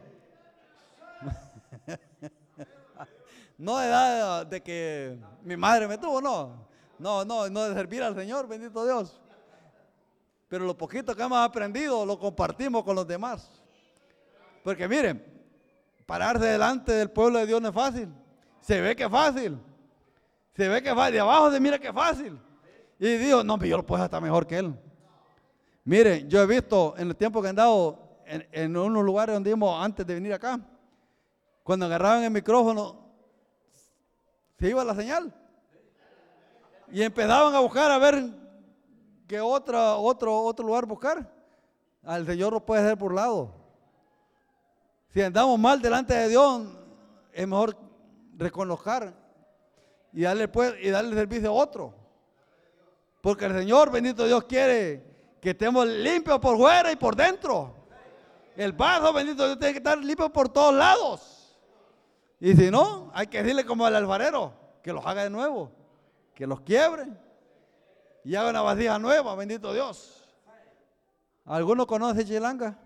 No de edad de que mi madre me tuvo, no. No, no, no de servir al Señor, bendito Dios. Pero lo poquito que hemos aprendido lo compartimos con los demás. Porque miren, pararse delante del pueblo de Dios no es fácil. Se ve que es fácil. Se ve que es fácil. De abajo se mira que es fácil. Y digo, no, pero yo lo puedo hacer hasta mejor que él. Miren, yo he visto en el tiempo que he andado en, en unos lugares donde íbamos antes de venir acá, cuando agarraban el micrófono, se iba la señal. Y empezaban a buscar a ver que otra, otro, otro lugar buscar. Al Señor lo puede hacer por lado. Si andamos mal delante de Dios, es mejor reconocer y darle, y darle servicio a otro. Porque el Señor, bendito Dios, quiere que estemos limpios por fuera y por dentro. El vaso, bendito Dios, tiene que estar limpio por todos lados. Y si no, hay que decirle como al alfarero, que los haga de nuevo, que los quiebre y haga una vasija nueva, bendito Dios. ¿Alguno conoce Chilanga?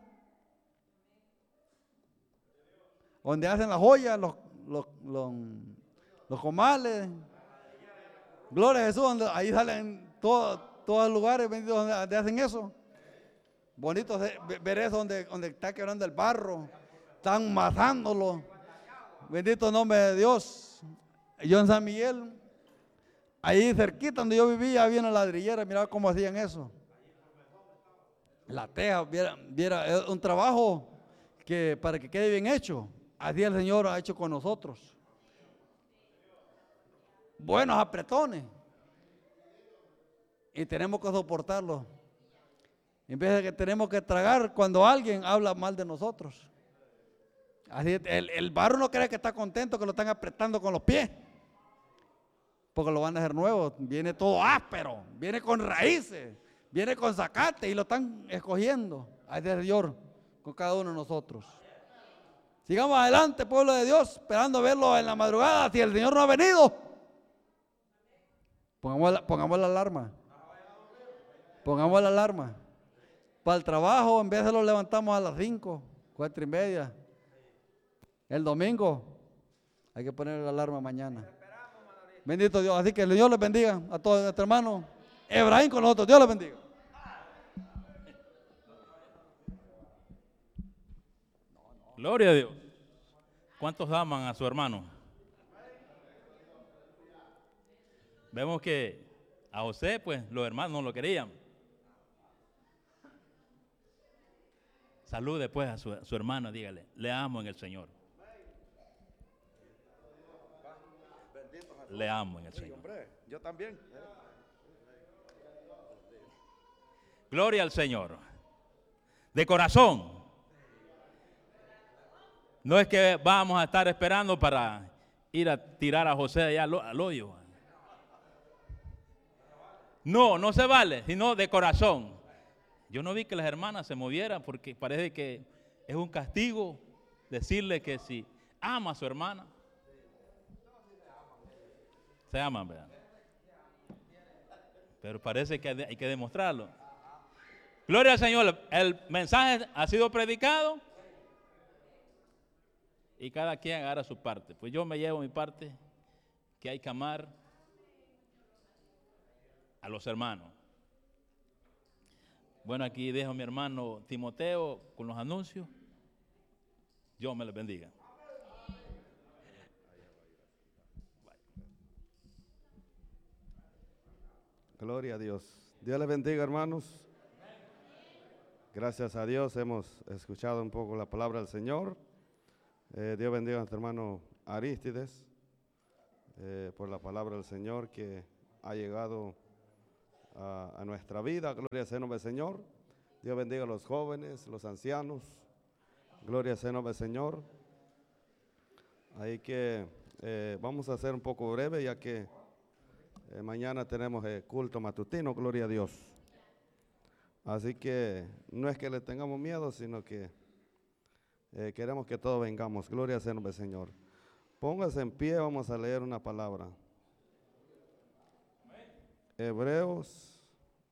Donde hacen las joyas, los, los, los, los comales. Gloria a Jesús, donde ahí salen todos, todos los lugares, bendito, donde, donde hacen eso. Bonito ver eso, donde, donde está quebrando el barro, están matándolo. Bendito nombre de Dios. Yo en San Miguel, ahí cerquita donde yo vivía, había una ladrillera, miraba cómo hacían eso. La teja, viera, viera, es un trabajo que para que quede bien hecho, así el Señor ha hecho con nosotros. Buenos apretones. Y tenemos que soportarlo. En vez de que tenemos que tragar cuando alguien habla mal de nosotros. Así, el, el barro no cree que está contento que lo están apretando con los pies. Porque lo van a hacer nuevo. Viene todo áspero, viene con raíces, viene con zacate y lo están escogiendo. Así es el Señor con cada uno de nosotros. Sigamos adelante, pueblo de Dios, esperando verlo en la madrugada. Si el Señor no ha venido, pongamos la, pongamos la alarma. Pongamos la alarma. Para el trabajo, en vez de lo levantamos a las cinco, cuatro y media. El domingo hay que poner la alarma mañana. Bendito Dios. Así que el Dios les bendiga a todos nuestros hermanos. Efraín con nosotros. Dios les bendiga. Gloria a Dios. ¿Cuántos aman a su hermano? Vemos que a José, pues, los hermanos no lo querían. Salude pues a su, a su hermano, dígale, le amo en el Señor. Le amo en el Señor. Yo también. Gloria al Señor. De corazón. No es que vamos a estar esperando para ir a tirar a José allá al, al hoyo. No, no se vale, sino de corazón. Yo no vi que las hermanas se movieran porque parece que es un castigo decirle que si ama a su hermana. Se aman, ¿verdad? Pero parece que hay que demostrarlo. Gloria al Señor. El mensaje ha sido predicado y cada quien agarra su parte. Pues yo me llevo mi parte, que hay que amar a los hermanos. Bueno, aquí dejo a mi hermano Timoteo con los anuncios. Dios me les bendiga. Gloria a Dios. Dios les bendiga, hermanos. Gracias a Dios hemos escuchado un poco la palabra del Señor. Eh, Dios bendiga a nuestro hermano Arístides eh, por la palabra del Señor que ha llegado a, a nuestra vida. Gloria sea el nombre del Señor. Dios bendiga a los jóvenes, los ancianos. Gloria sea el nombre del Señor. Ahí que eh, vamos a hacer un poco breve, ya que eh, mañana tenemos eh, culto matutino. Gloria a Dios. Así que no es que le tengamos miedo, sino que eh, queremos que todos vengamos. Gloria sea el nombre del Señor. Póngase en pie, vamos a leer una palabra. Hebreos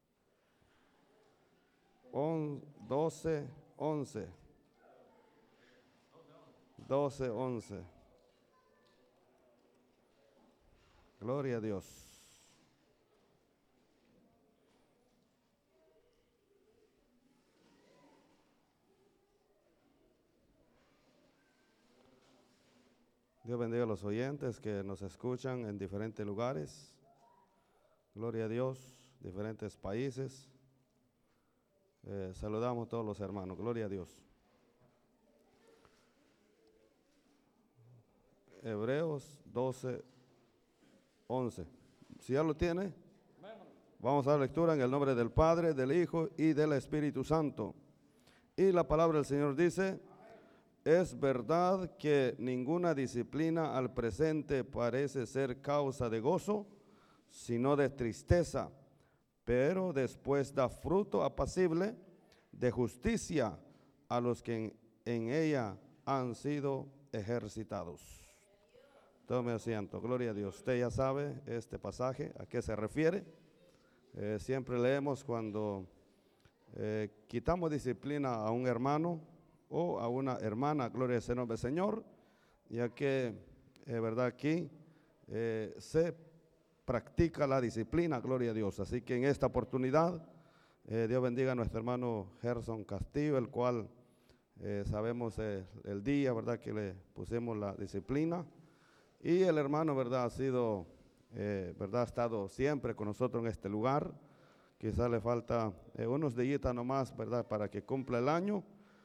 doce, once. doce, once. Gloria a Dios. Dios bendiga a los oyentes que nos escuchan en diferentes lugares. Gloria a Dios, diferentes países. Eh, saludamos a todos los hermanos. Gloria a Dios. Hebreos doce, once. Si ya lo tiene, vamos a dar lectura en el nombre del Padre, del Hijo y del Espíritu Santo. Y la palabra del Señor dice: es verdad que ninguna disciplina al presente parece ser causa de gozo, sino de tristeza, pero después da fruto apacible de justicia a los que en, en ella han sido ejercitados. Tome asiento, gloria a Dios. Usted ya sabe este pasaje, a qué se refiere. Eh, siempre leemos cuando eh, quitamos disciplina a un hermano o a una hermana, gloria sea el nombre del Señor, ya que es eh, verdad aquí eh, se practica la disciplina, gloria a Dios. Así que en esta oportunidad eh, Dios bendiga a nuestro hermano Gerson Castillo, el cual eh, sabemos eh, el día, verdad, que le pusimos la disciplina, y el hermano, verdad, ha sido eh, verdad, ha estado siempre con nosotros en este lugar. Quizá le falta eh, unos días nomás, verdad, para que cumpla el año.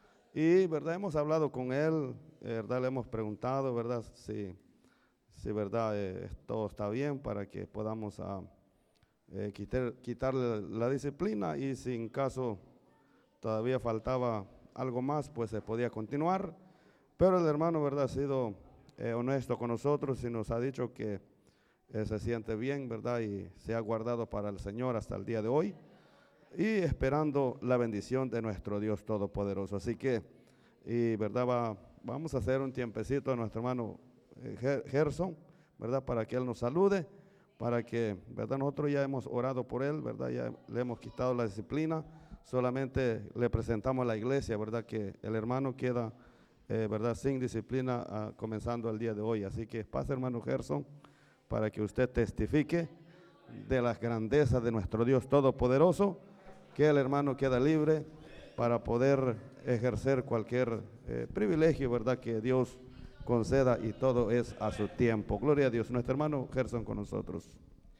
Y verdad, hemos hablado con él, eh, verdad, le hemos preguntado, verdad, si, si verdad eh, todo está bien para que podamos a, eh, quitar, quitarle la disciplina, y si en caso todavía faltaba algo más, pues se podía continuar. Pero el hermano, verdad, ha sido eh, honesto con nosotros y nos ha dicho que eh, se siente bien, verdad, y se ha guardado para el Señor hasta el día de hoy, y esperando la bendición de nuestro Dios Todopoderoso. Así que, y verdad, va, vamos a hacer un tiempecito a nuestro hermano eh, Gerson, verdad, para que él nos salude, para que, verdad, nosotros ya hemos orado por él, verdad, ya le hemos quitado la disciplina, solamente le presentamos a la iglesia, verdad, que el hermano queda, eh, verdad, sin disciplina ah, comenzando el día de hoy. Así que pase, hermano Gerson, para que usted testifique de las grandezas de nuestro Dios Todopoderoso, que el hermano queda libre para poder ejercer cualquier eh, privilegio, verdad, que Dios conceda, y todo es a su tiempo. Gloria a Dios. Nuestro hermano Gerson con nosotros.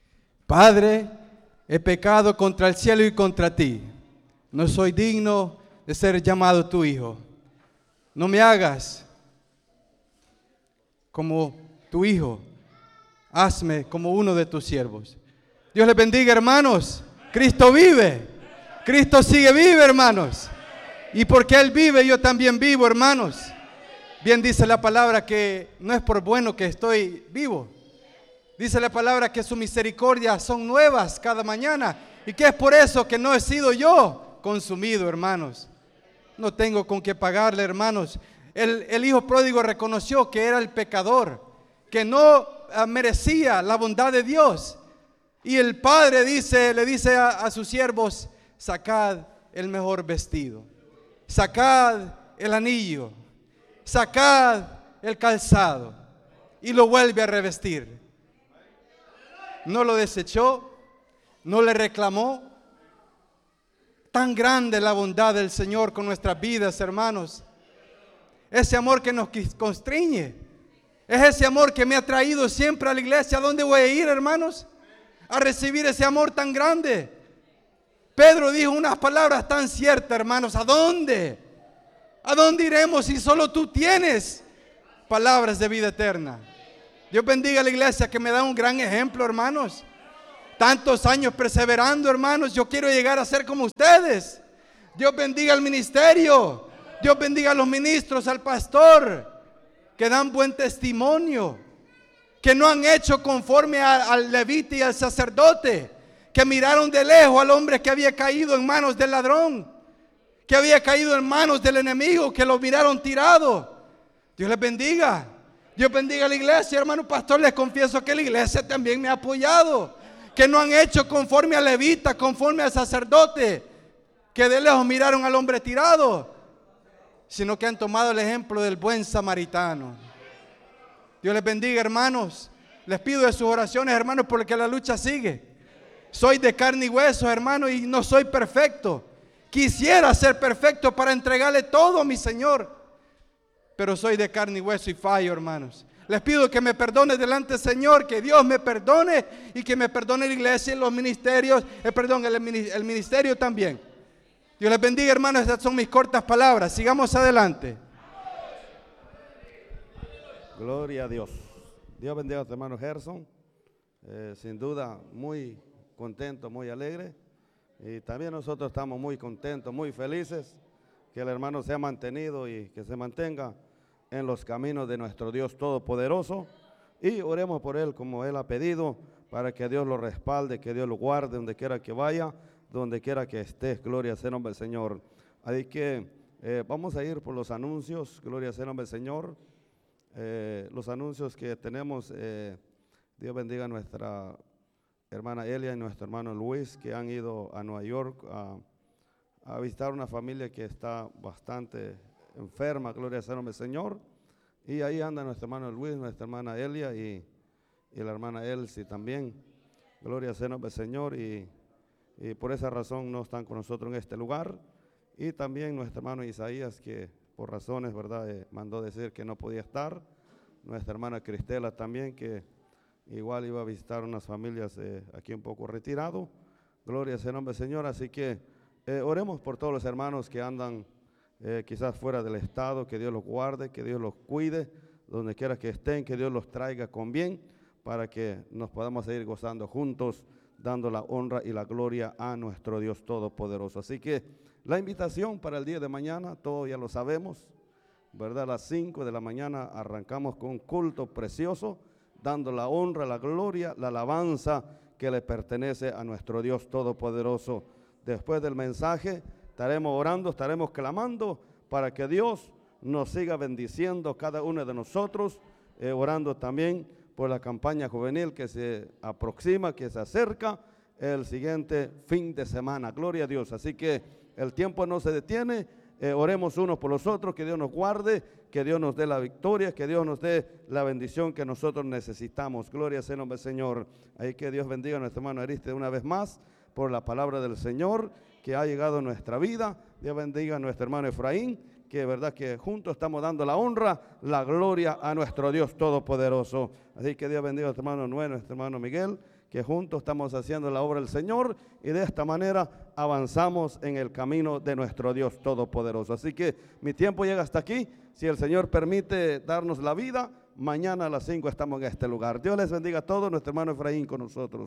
Padre, he pecado contra el cielo y contra ti. No soy digno de ser llamado tu hijo. No me hagas como tu hijo. Hazme como uno de tus siervos. Dios les bendiga, hermanos. Cristo vive. Cristo sigue vive, hermanos. Y porque Él vive, yo también vivo, hermanos. Bien dice la palabra que no es por bueno que estoy vivo. Dice la palabra que sus misericordias son nuevas cada mañana, y que es por eso que no he sido yo consumido, hermanos. No tengo con qué pagarle, hermanos. El, el hijo pródigo reconoció que era el pecador, que no uh, merecía la bondad de Dios. Y el padre dice, le dice a, a sus siervos: sacad el mejor vestido, sacad el anillo, sacad el calzado, y lo vuelve a revestir. No lo desechó, no le reclamó. Tan grande la bondad del Señor con nuestras vidas, hermanos. Ese amor que nos constriñe, es ese amor que me ha traído siempre a la iglesia. ¿A dónde voy a ir, hermanos? A recibir ese amor tan grande. Pedro dijo unas palabras tan ciertas, hermanos. ¿A dónde? ¿A dónde iremos si solo tú tienes palabras de vida eterna? Dios bendiga a la iglesia que me da un gran ejemplo, hermanos. Tantos años perseverando, hermanos. Yo quiero llegar a ser como ustedes. Dios bendiga al ministerio. Dios bendiga a los ministros, al pastor, que dan buen testimonio, que no han hecho conforme a, al levita y al sacerdote, que miraron de lejos al hombre que había caído en manos del ladrón, que había caído en manos del enemigo, que lo miraron tirado. Dios les bendiga. Dios bendiga a la iglesia, hermano pastor. Les confieso que la iglesia también me ha apoyado, que no han hecho conforme al levita, conforme al sacerdote, que de lejos miraron al hombre tirado, sino que han tomado el ejemplo del buen samaritano. Dios les bendiga, hermanos. Les pido de sus oraciones, hermanos, porque la lucha sigue. Soy de carne y hueso, hermano, y no soy perfecto. Quisiera ser perfecto para entregarle todo a mi Señor, pero soy de carne y hueso y fallo, hermanos. Les pido que me perdone delante del Señor, que Dios me perdone y que me perdone la iglesia y los ministerios, eh, perdón, el, el ministerio también. Dios les bendiga, hermanos. Estas son mis cortas palabras. Sigamos adelante. Gloria a Dios. Dios bendiga a tu hermano Gerson. Eh, sin duda, muy contento, muy alegre. Y también nosotros estamos muy contentos, muy felices que el hermano se ha mantenido y que se mantenga en los caminos de nuestro Dios Todopoderoso. Y oremos por él como él ha pedido, para que Dios lo respalde, que Dios lo guarde donde quiera que vaya, donde quiera que esté. Gloria sea el nombre del Señor. Así que eh, vamos a ir por los anuncios. Gloria sea el nombre del Señor. Eh, los anuncios que tenemos, eh, Dios bendiga a nuestra hermana Elia y nuestro hermano Luis, que han ido a Nueva York a, a visitar una familia que está bastante enferma. Gloria sea el nombre del Señor. Y ahí anda nuestro hermano Luis, nuestra hermana Elia y, y la hermana Elsie también. Gloria sea el nombre del Señor. Y Y por esa razón no están con nosotros en este lugar. Y también nuestro hermano Isaías, que por razones, ¿verdad?, eh, mandó decir que no podía estar. Nuestra hermana Cristela también, que igual iba a visitar unas familias eh, aquí un poco retirado. Gloria sea el nombre del Señor. Así que eh, oremos por todos los hermanos que andan eh, quizás fuera del estado. Que Dios los guarde, que Dios los cuide, donde quiera que estén, que Dios los traiga con bien, para que nos podamos seguir gozando juntos, dando la honra y la gloria a nuestro Dios Todopoderoso. Así que la invitación para el día de mañana, todos ya lo sabemos, ¿verdad? A las cinco de la mañana arrancamos con un culto precioso, dando la honra, la gloria, la alabanza que le pertenece a nuestro Dios Todopoderoso. Después del mensaje estaremos orando, estaremos clamando para que Dios nos siga bendiciendo cada uno de nosotros, eh, orando también por la campaña juvenil que se aproxima, que se acerca el siguiente fin de semana. Gloria a Dios. Así que el tiempo no se detiene. Eh, oremos unos por los otros, que Dios nos guarde, que Dios nos dé la victoria, que Dios nos dé la bendición que nosotros necesitamos. Gloria sea el nombre del Señor. Ahí que Dios bendiga a nuestro hermano Ariste una vez más por la palabra del Señor que ha llegado a nuestra vida. Dios bendiga a nuestro hermano Efraín, que es verdad que juntos estamos dando la honra, la gloria a nuestro Dios Todopoderoso. Así que Dios bendiga a nuestro hermano Noé, nuestro hermano Miguel, que juntos estamos haciendo la obra del Señor y de esta manera avanzamos en el camino de nuestro Dios Todopoderoso. Así que mi tiempo llega hasta aquí. Si el Señor permite darnos la vida, mañana a las cinco estamos en este lugar. Dios les bendiga a todos. Nuestro hermano Efraín con nosotros.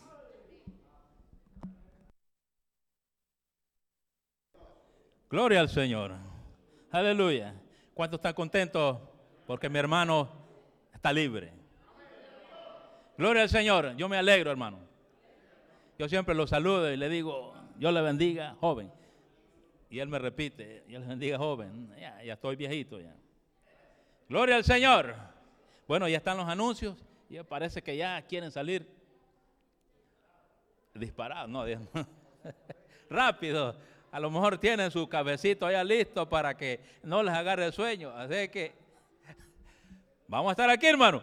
Gloria al Señor. Aleluya. ¿Cuántos están contentos? Porque mi hermano está libre. Gloria al Señor. Yo me alegro, hermano. Yo siempre lo saludo y le digo, Dios le bendiga, joven. Y él me repite, Dios le bendiga, joven. Ya, ya estoy viejito ya. Gloria al Señor. Bueno, ya están los anuncios y parece que ya quieren salir disparados. No, Dios, no. Rápido. A lo mejor tienen su cabecito allá listo para que no les agarre el sueño. Así que vamos a estar aquí, hermano.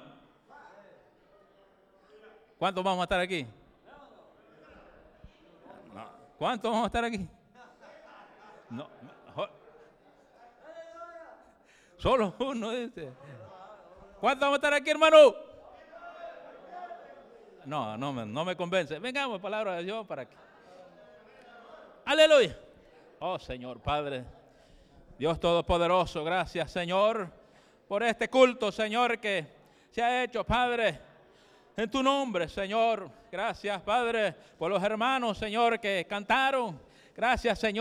¿Cuántos vamos a estar aquí? No. ¿Cuántos vamos a estar aquí? No. Solo uno, dice. ¿Cuántos vamos a estar aquí, hermano? No, no me, no me convence. Vengamos, palabra de Dios, para que Aleluya. Oh Señor Padre, Dios Todopoderoso, gracias Señor por este culto, Señor, que se ha hecho, Padre, en tu nombre, Señor. Gracias, Padre, por los hermanos, Señor, que cantaron. Gracias, Señor.